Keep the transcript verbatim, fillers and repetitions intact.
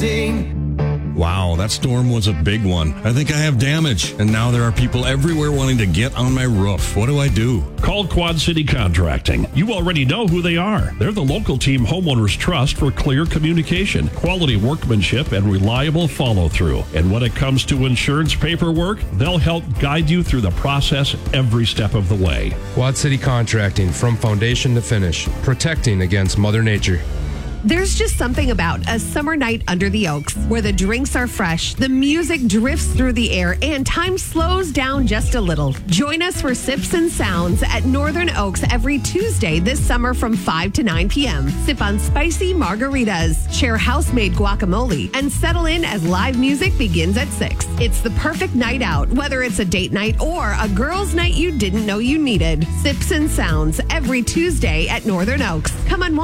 Contracting. Wow, that storm was a big one. I think I have damage, and now there are people everywhere wanting to get on my roof. What do I do? Call Quad City Contracting. You already know who they are. They're the local team homeowners trust for clear communication, quality workmanship, and reliable follow-through. And when it comes to insurance paperwork, they'll help guide you through the process every step of the way. Quad City Contracting, from foundation to finish, protecting against Mother Nature. There's just something about a summer night under the oaks where the drinks are fresh, the music drifts through the air, and time slows down just a little. Join us for Sips and Sounds at Northern Oaks every Tuesday this summer from five to nine p.m. Sip on spicy margaritas, share house-made guacamole, and settle in as live music begins at six. It's the perfect night out, whether it's a date night or a girls' night you didn't know you needed. Sips and Sounds every Tuesday at Northern Oaks. Come on.